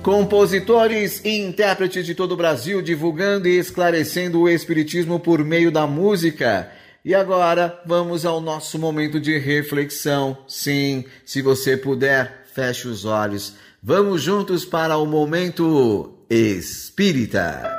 Compositores e intérpretes de todo o Brasil divulgando e esclarecendo o Espiritismo por meio da música. E agora vamos ao nosso momento de reflexão. Sim, se você puder, feche os olhos. Vamos juntos para o Momento Espírita.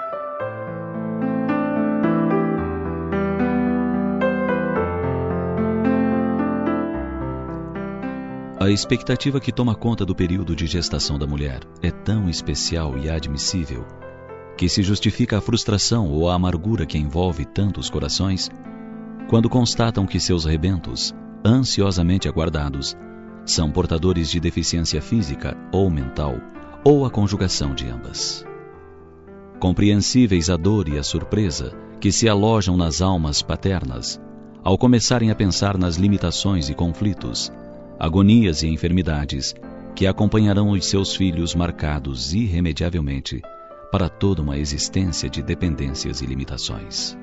A expectativa que toma conta do período de gestação da mulher é tão especial e admissível que se justifica a frustração ou a amargura que envolve tantos corações quando constatam que seus rebentos, ansiosamente aguardados, são portadores de deficiência física ou mental, ou a conjugação de ambas. Compreensíveis a dor e a surpresa que se alojam nas almas paternas ao começarem a pensar nas limitações e conflitos, agonias e enfermidades que acompanharão os seus filhos marcados irremediavelmente para toda uma existência de dependências e limitações.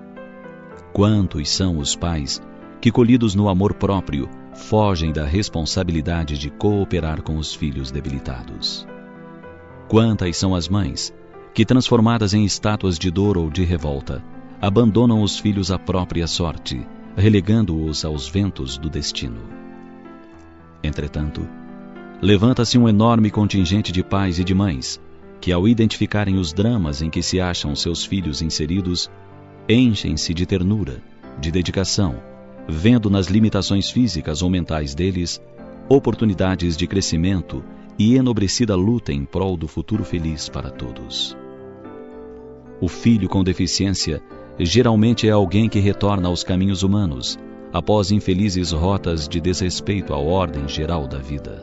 Quantos são os pais que, colhidos no amor próprio, fogem da responsabilidade de cooperar com os filhos debilitados? Quantas são as mães que, transformadas em estátuas de dor ou de revolta, abandonam os filhos à própria sorte, relegando-os aos ventos do destino? Entretanto, levanta-se um enorme contingente de pais e de mães que, ao identificarem os dramas em que se acham seus filhos inseridos, enchem-se de ternura, de dedicação, vendo nas limitações físicas ou mentais deles oportunidades de crescimento e enobrecida luta em prol do futuro feliz para todos. O filho com deficiência geralmente é alguém que retorna aos caminhos humanos após infelizes rotas de desrespeito à ordem geral da vida.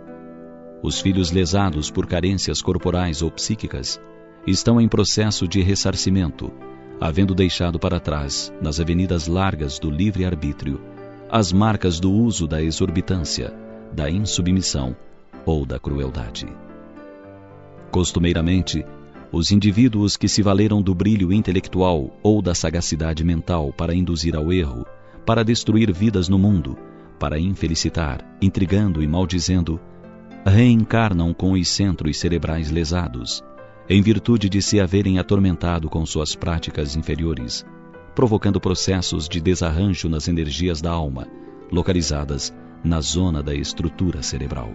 Os filhos lesados por carências corporais ou psíquicas estão em processo de ressarcimento, havendo deixado para trás, nas avenidas largas do livre-arbítrio, as marcas do uso da exorbitância, da insubmissão ou da crueldade. Costumeiramente, os indivíduos que se valeram do brilho intelectual ou da sagacidade mental para induzir ao erro, para destruir vidas no mundo, para infelicitar, intrigando e maldizendo, reencarnam com os centros cerebrais lesados, em virtude de se haverem atormentado com suas práticas inferiores, provocando processos de desarranjo nas energias da alma, localizadas na zona da estrutura cerebral.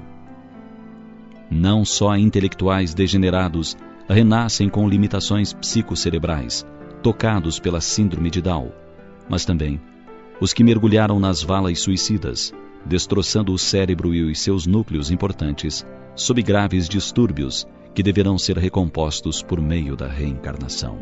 Não só intelectuais degenerados renascem com limitações psicocerebrais, tocados pela síndrome de Down, mas também os que mergulharam nas valas suicidas, destroçando o cérebro e os seus núcleos importantes, sob graves distúrbios que deverão ser recompostos por meio da reencarnação.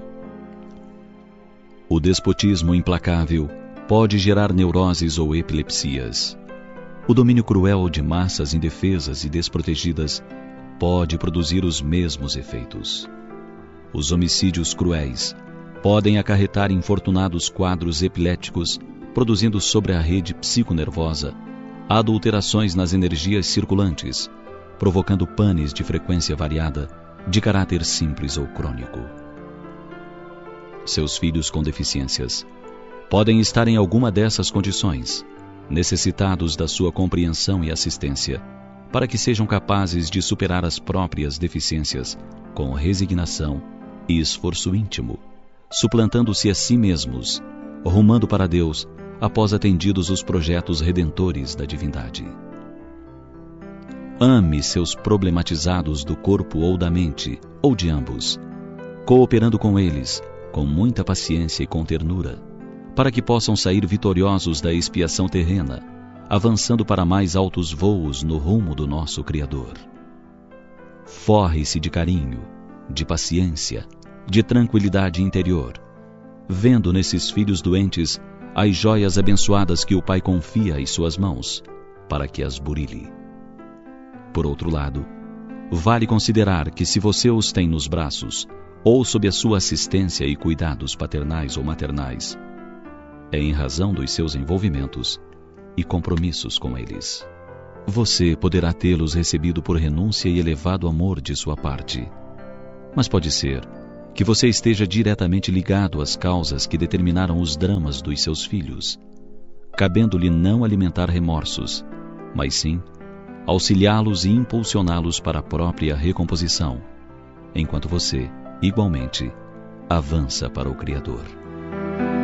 O despotismo implacável pode gerar neuroses ou epilepsias. O domínio cruel de massas indefesas e desprotegidas pode produzir os mesmos efeitos. Os homicídios cruéis podem acarretar infortunados quadros epiléticos, produzindo sobre a rede psiconervosa adulterações nas energias circulantes, provocando panes de frequência variada, de caráter simples ou crônico. Seus filhos com deficiências podem estar em alguma dessas condições, necessitados da sua compreensão e assistência, para que sejam capazes de superar as próprias deficiências com resignação e esforço íntimo, suplantando-se a si mesmos, rumando para Deus após atendidos os projetos redentores da divindade. Ame seus problematizados do corpo ou da mente, ou de ambos, cooperando com eles, com muita paciência e com ternura, para que possam sair vitoriosos da expiação terrena, avançando para mais altos voos no rumo do nosso Criador. Forre-se de carinho, de paciência, de tranquilidade interior, vendo nesses filhos doentes as joias abençoadas que o Pai confia às suas mãos, para que as burile. Por outro lado, vale considerar que se você os tem nos braços, ou sob a sua assistência e cuidados paternais ou maternais, é em razão dos seus envolvimentos e compromissos com eles. Você poderá tê-los recebido por renúncia e elevado amor de sua parte, mas pode ser que você esteja diretamente ligado às causas que determinaram os dramas dos seus filhos, cabendo-lhe não alimentar remorsos, mas sim auxiliá-los e impulsioná-los para a própria recomposição, enquanto você, igualmente, avança para o Criador.